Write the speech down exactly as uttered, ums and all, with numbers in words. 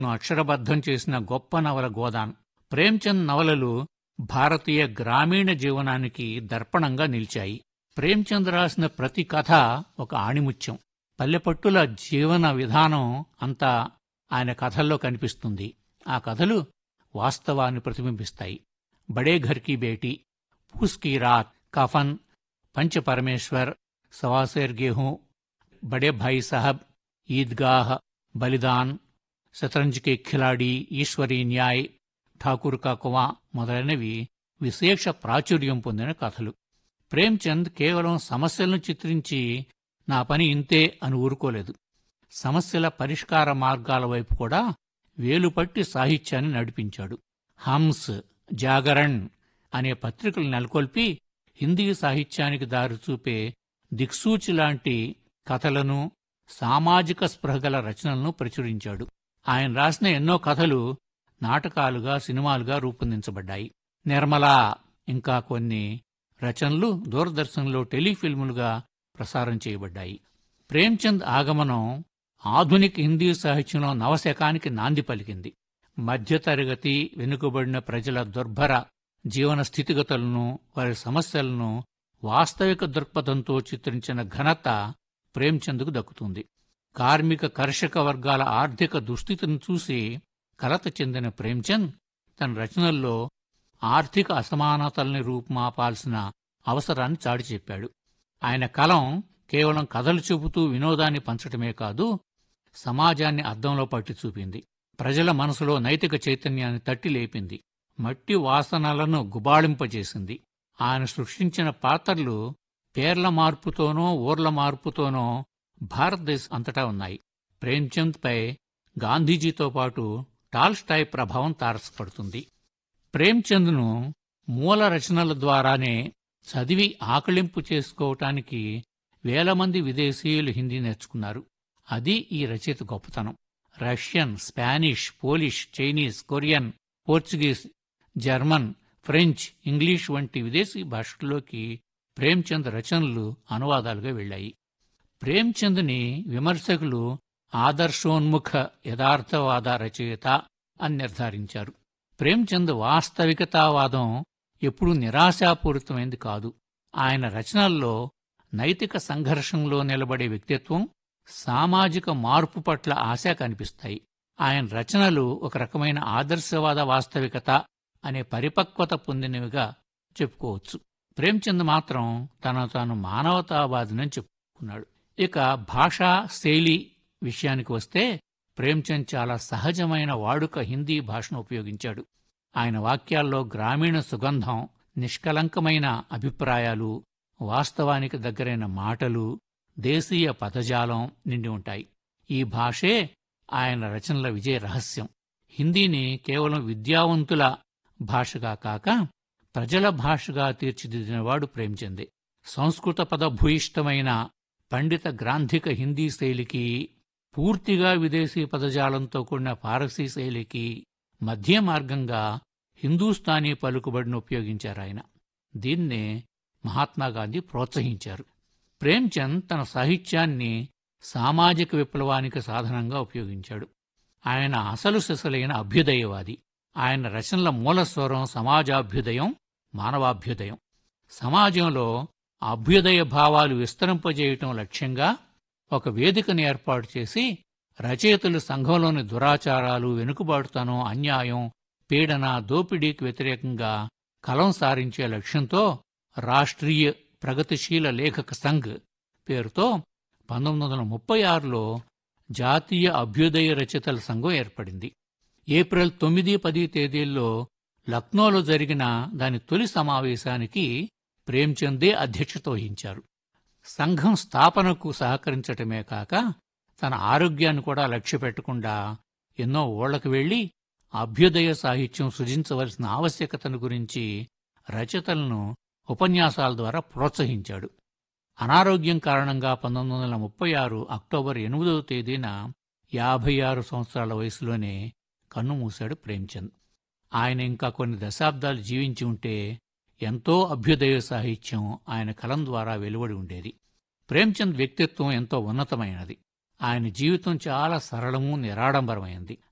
అక్షరబద్ధం చేసిన గొప్ప నవల గోదాన్. ప్రేమ్చంద్ నవలలు భారతీయ గ్రామీణ జీవనానికి దర్పణంగా నిలిచాయి. ప్రేమ్చంద్ రాసిన ప్రతి కథ ఒక ఆణిముత్యం. పల్లెపట్టుల జీవన విధానం అంతా ఆయన కథల్లో కనిపిస్తుంది. ఆ కథలు వాస్తవాన్ని ప్రతిబింబిస్తాయి. బడే ఘర్ కీ బేటీ, పూస్ కీ రాత్, కఫన్, పంచ పరమేశ్వర్, సవాసేర్ గేహూ, బడే భాయి సాహబ్, ఈద్గాహ్, బలిదాన్, శతరంజ్ కే ఖిలాడీ, ఈశ్వరీ న్యాయ్, ఠాకూర్ కా కువా మొదలైనవి విశేష ప్రాచుర్యం పొందిన కథలు. ప్రేమ్చంద్ కేవలం సమస్యలను చిత్రించి నా పని ఇంతే అని ఊరుకోలేదు. సమస్యల పరిష్కార మార్గాల వైపు కూడా వేలుపట్టి సాహిత్యాన్ని నడిపించాడు. హంస్, జాగరణ్ అనే పత్రికలు నెలకొల్పి హిందీ సాహిత్యానికి దారిచూపే దిక్సూచి లాంటి కథలను, సామాజిక స్పృహగల రచనలను ప్రచురించాడు. ఆయన రాసిన ఎన్నో కథలు నాటకాలుగా, సినిమాలుగా రూపొందించబడ్డాయి. నిర్మల ఇంకా కొన్ని రచనలు దూరదర్శన్లో టెలిఫిల్ములుగా ప్రసారం చేయబడ్డాయి. ప్రేమ్చంద్ ఆగమనం ఆధునిక హిందీ సాహిత్యంలో నవశకానికి నాంది పలికింది. మధ్యతరగతి, వెనుకబడిన ప్రజల దుర్భర జీవన స్థితిగతులను, వారి సమస్యలను వాస్తవిక దృక్పథంతో చిత్రించిన ఘనత ప్రేమ్చంద్కు దక్కుతుంది. కార్మిక కర్షక వర్గాల ఆర్థిక దుస్థితిని చూసి కలత చెందిన ప్రేమ్చంద్ తన రచనల్లో ఆర్థిక అసమానతల్ని రూపుమాపాల్సిన అవసరాన్ని చాటి చెప్పాడు. ఆయన కలం కేవలం కథలు చెబుతూ వినోదాన్ని పంచటమే కాదు, సమాజాన్ని అద్దంలో పట్టి చూపింది. ప్రజల మనసులో నైతిక చైతన్యాన్ని తట్టి లేపింది. మట్టి వాసనలను గుబాళింపజేసింది. ఆయన సృష్టించిన పాత్రలు పేర్ల మార్పుతోనో, ఊర్ల మార్పుతోనో భారతదేశం అంతటా ఉన్నాయి. ప్రేమ్చంద్ పై గాంధీజీతో పాటు టాల్స్టాయ్ ప్రభావం తారసపడుతుంది. ప్రేమ్చంద్ను మూల రచనల ద్వారానే చదివి ఆకళింపు చేసుకోవటానికి వేల మంది విదేశీయులు హిందీ నేర్చుకున్నారు. అది ఈ రచయిత గొప్పతనం. Russian, Spanish, Polish, Chinese, Korean, Portuguese, German, French, English వంటి విదేశీ భాషల్లోకి ప్రేమ్చంద్ రచనలు అనువాదాలుగా వెళ్లాయి. ప్రేమ్చంద్ని విమర్శకులు ఆదర్శోన్ముఖ యథార్థవాద రచయిత అని నిర్ధారించారు. ప్రేమ్చంద్ వాస్తవికతావాదం ఎప్పుడూ నిరాశాపూరితమైంది కాదు. ఆయన రచనల్లో నైతిక సంఘర్షంలో నిలబడే వ్యక్తిత్వం, సామాజిక మార్పు పట్ల ఆశ కనిపిస్తాయి. ఆయన రచనలు ఒక రకమైన ఆదర్శవాద వాస్తవికత అనే పరిపక్వత పొందినవిగా చెప్పుకోవచ్చు. ప్రేమ్చంద్ మాత్రం తన తాను మానవతావాదినని చెప్పుకున్నాడు. ఇక భాషా శైలి విషయానికి వస్తే ప్రేమ్చంద్ చాలా సహజమైన వాడుక హిందీ భాషను ఉపయోగించాడు. ఆయన వాక్యాల్లో గ్రామీణ సుగంధం, నిష్కలంకమైన అభిప్రాయాలు, వాస్తవానికి దగ్గరైన మాటలు, దేశీయ పదజాలం నిండి ఉంటాయి. ఈ భాషే ఆయన రచనల విజయ రహస్యం. హిందీని కేవలం విద్యావంతుల భాషగా కాక ప్రజల భాషగా తీర్చిదిద్దినవాడు ప్రేమ్చందే. సంస్కృత పదభూయిష్టమైన పండిత గ్రాంధిక హిందీ శైలికి, పూర్తిగా విదేశీ పదజాలంతో కూడిన పారసీ శైలికి మధ్య మార్గంగా హిందూస్థానీ పలుకుబడిని ఉపయోగించారాయన. దీన్నే మహాత్మాగాంధీ ప్రోత్సహించారు. ప్రేమ్చంద్ తన సాహిత్యాన్ని సామాజిక విప్లవానికి సాధనంగా ఉపయోగించాడు. ఆయన అసలు సిసలైన అభ్యుదయవాది. ఆయన రచనల మూలస్వరం సమాజాభ్యుదయం, మానవాభ్యుదయం. సమాజంలో అభ్యుదయ భావాలు విస్తరింపజేయటం లక్ష్యంగా ఒక వేదికను ఏర్పాటు చేసి రచయితలు సంఘంలోని దురాచారాలు, వెనుకబాటుతనం, అన్యాయం, పీడన, దోపిడీకి వ్యతిరేకంగా కలం సారించే లక్ష్యంతో రాష్ట్రీయ ప్రగతిశీల లేఖక సంఘ్ పేరుతో పంతొమ్మిది వందల ముప్పై ఆరులో జాతీయ అభ్యుదయ రచయితల సంఘం ఏర్పడింది. ఏప్రిల్ తొమ్మిది పది తేదీల్లో లక్నోలో జరిగిన దాని తొలి సమావేశానికి ప్రేమ్చందే అధ్యక్షత వహించారు. సంఘం స్థాపనకు సహకరించటమే కాక తన ఆరోగ్యాన్ని కూడా లక్ష్యపెట్టకుండా ఎన్నో ఊళ్లకు వెళ్లి అభ్యుదయ సాహిత్యం సృజించవలసిన ఆవశ్యకతను గురించి రచయితలను ఉపన్యాసాల ద్వారా ప్రోత్సహించాడు. అనారోగ్యం కారణంగా పంతొమ్మిది వందల ముప్పై ఆరు అక్టోబర్ ఎనిమిదవ తేదీన యాభై ఆరు సంవత్సరాల వయసులోనే కన్నుమూశాడు ప్రేమ్చంద్. ఆయన ఇంకా కొన్ని దశాబ్దాలు జీవించి ఉంటే ఎంతో అభ్యుదయ సాహిత్యం ఆయన కలం ద్వారా వెలువడి ఉండేది. ప్రేమ్చంద్ వ్యక్తిత్వం ఎంతో ఉన్నతమైనది. ఆయన జీవితం చాలా సరళము, నిరాడంబరమైంది.